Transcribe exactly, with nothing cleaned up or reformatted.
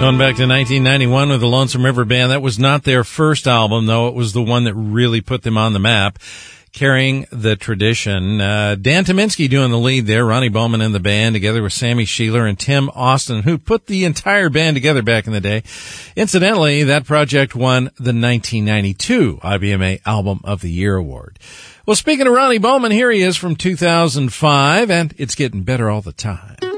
Going back to nineteen ninety-one with the Lonesome River Band. That was not their first album, though. It was the one that really put them on the map, carrying the tradition. Uh, Dan Tyminski doing the lead there, Ronnie Bowman in the band, together with Sammy Sheeler and Tim Austin, who put the entire band together back in the day. Incidentally, that project won the nineteen ninety-two I B M A Album of the Year award. Well, speaking of Ronnie Bowman, here he is from two thousand five, and it's getting better all the time.